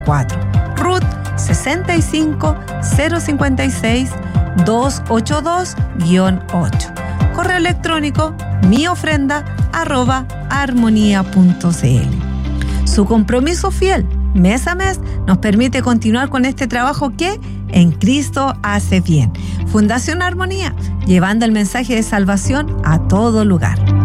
RUT 65056-282-8. Correo electrónico miofrenda@armonía.cl. Su compromiso fiel, mes a mes, nos permite continuar con este trabajo que en Cristo hace bien. Fundación Armonía, llevando el mensaje de salvación a todo lugar.